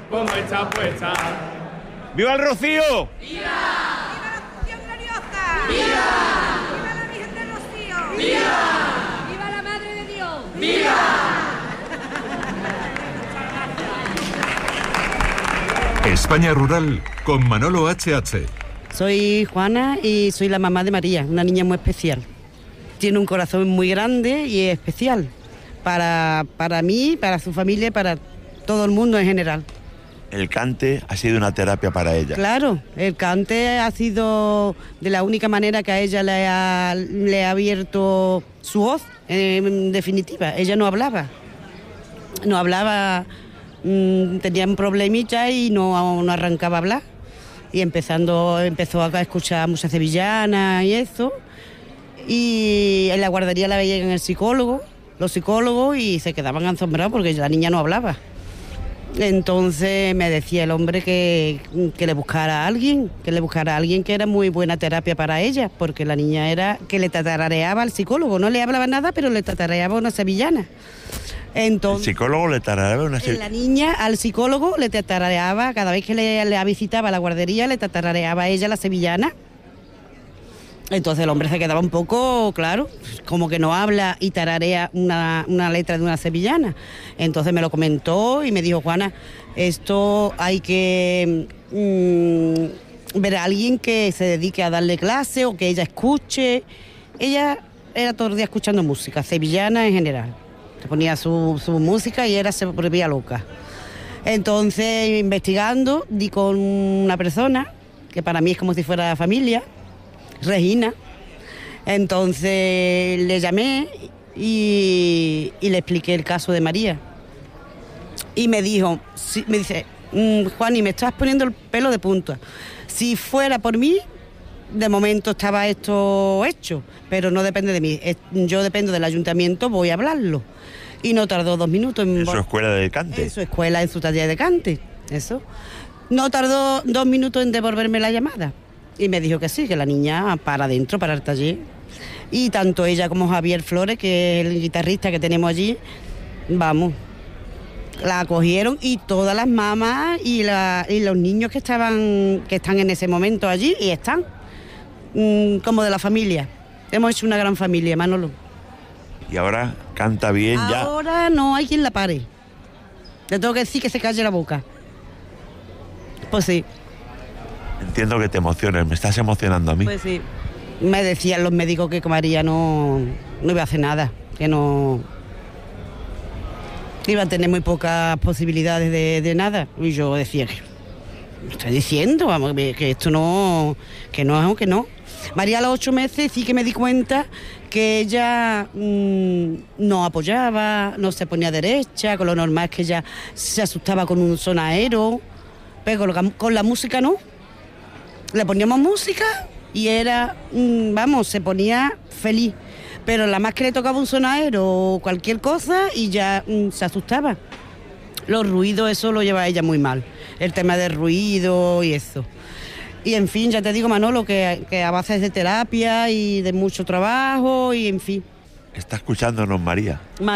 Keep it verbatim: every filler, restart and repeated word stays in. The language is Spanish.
como está puesta. ¡Viva el Rocío! ¡Viva! ¡Viva la Función Gloriosa! ¡Viva! ¡Viva la Virgen del Rocío! ¡Viva! ¡Viva la Madre de Dios! ¡Viva! España Rural con Manolo H H. Soy Juana y soy la mamá de María, una niña muy especial. Tiene un corazón muy grande y especial para, para mí, para su familia y para todo el mundo en general. El cante ha sido una terapia para ella. Claro, el cante ha sido de la única manera que a ella le ha, le ha abierto su voz, en definitiva. Ella no hablaba, no hablaba, mmm, tenía un problemita y no, no arrancaba a hablar. Y empezando, empezó a escuchar música sevillana y eso. Y en la guardería la veían el psicólogo, los psicólogos, y se quedaban asombrados porque la niña no hablaba. Entonces me decía el hombre que, que le buscara a alguien, que le buscara a alguien que era muy buena terapia para ella, porque la niña era que le tatareaba al psicólogo, no le hablaba nada, pero le tatareaba una sevillana. Entonces, el psicólogo le tarareaba una sevillana. La niña al psicólogo le tatareaba, cada vez que le, le visitaba la guardería, le tatareaba a ella la sevillana. Entonces el hombre se quedaba un poco, claro, como que no habla y tararea una, una letra de una sevillana. Entonces me lo comentó y me dijo, Juana, esto hay que mmm, ver a alguien que se dedique a darle clase o que ella escuche. Ella era todo el día escuchando música, sevillana en general. Se ponía su, su música y era se volvía loca. Entonces, investigando, di con una persona que para mí es como si fuera familia, Regina. Entonces le llamé y, y le expliqué el caso de María. Y me dijo, sí, me dice, mmm, Juani, me estás poniendo el pelo de punta. Si fuera por mí, de momento estaba esto hecho, pero no depende de mí. Yo dependo del ayuntamiento, voy a hablarlo. Y no tardó dos minutos en... En su escuela de cante. En su escuela, en su taller de cante, eso. No tardó dos minutos en devolverme la llamada. Y me dijo que sí, que la niña para adentro, para el taller. Y tanto ella como Javier Flores, que es el guitarrista que tenemos allí, vamos, la acogieron, y todas las mamás y, la, y los niños que estaban, que están en ese momento allí, y están mmm, como de la familia. Hemos hecho una gran familia, Manolo. Y ahora canta bien ya. Ahora no hay quien la pare. Le tengo que decir que se calle la boca. Pues sí. Entiendo que te emociones, me estás emocionando a mí. Pues sí. Me decían los médicos que María no, no iba a hacer nada, que no iba a tener muy pocas posibilidades de, de nada. Y yo decía, que me estoy diciendo, vamos, que esto no, que no, que no. María a los ocho meses sí que me di cuenta que ella mmm, no apoyaba, no se ponía derecha, con lo normal es que ella se asustaba con un sonajero, pero con, lo, con la música no. Le poníamos música y era, mmm, vamos, se ponía feliz. Pero la más que le tocaba un sonajero o cualquier cosa y ya mmm, se asustaba. Los ruidos, eso lo lleva ella muy mal. El tema del ruido y eso. Y en fin, ya te digo, Manolo, que, que a base de terapia y de mucho trabajo y en fin. Está escuchándonos María.